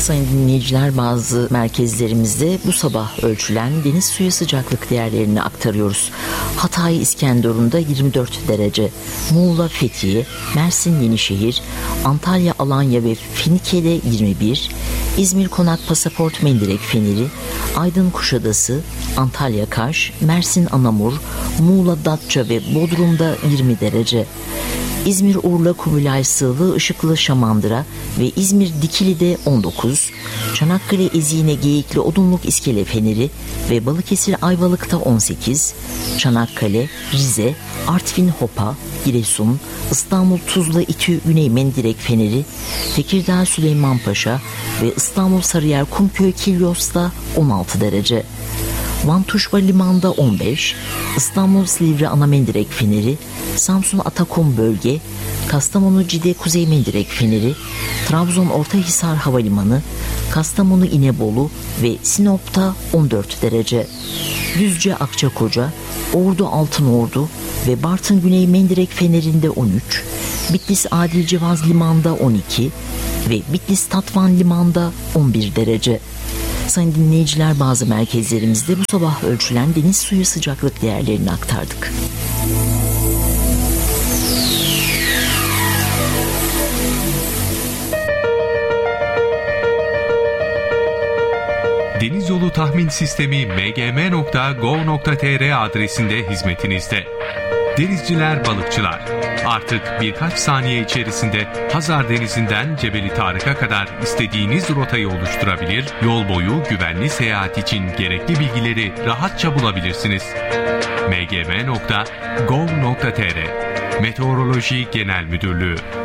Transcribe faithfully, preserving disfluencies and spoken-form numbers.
Sayın dinleyiciler, bazı merkezlerimizde bu sabah ölçülen deniz suyu sıcaklık değerlerini aktarıyoruz. Hatay İskenderun'da yirmi dört derece, Muğla Fethiye, Mersin Yenişehir, Antalya Alanya ve Finike'de yirmi bir, İzmir Konak Pasaport Mendirek Feneri, Aydın Kuşadası, Antalya Kaş, Mersin Anamur, Muğla Datça ve Bodrum'da yirmi derece. İzmir Urla Kubilay Sığlı Işıklı Şamandıra ve İzmir Dikili'de on dokuz, Çanakkale Ezine Geyikli Odunluk İskele Feneri ve Balıkesir Ayvalık'ta on sekiz, Çanakkale, Rize, Artvin Hopa, Giresun, İstanbul Tuzla İTÜ Güney Mendirek Feneri, Tekirdağ Süleymanpaşa ve İstanbul Sarıyer Kumköy Kilyos'ta on altı derece. Van Tuşba Liman'da on beş, İstanbul Silivri Ana Mendirek Feneri, Samsun Atakum Bölge, Kastamonu Cide Kuzey Mendirek Feneri, Trabzon Ortahisar Havalimanı, Kastamonu İnebolu ve Sinop'ta on dört derece. Düzce Akçakoca, Ordu Altınordu ve Bartın Güney Mendirek Feneri'nde on üç, Bitlis Adil Cevaz Liman'da on iki ve Bitlis Tatvan Liman'da on bir derece. Sayın dinleyiciler, bazı merkezlerimizde bu sabah ölçülen deniz suyu sıcaklık değerlerini aktardık. Deniz Yolu Tahmin Sistemi m g m nokta gov nokta t r adresinde hizmetinizde. Denizciler, balıkçılar, artık birkaç saniye içerisinde Hazar Denizi'nden Cebeli Tarık'a kadar istediğiniz rotayı oluşturabilir, yol boyu güvenli seyahat için gerekli bilgileri rahatça bulabilirsiniz. m g m nokta gov nokta t r Meteoroloji Genel Müdürlüğü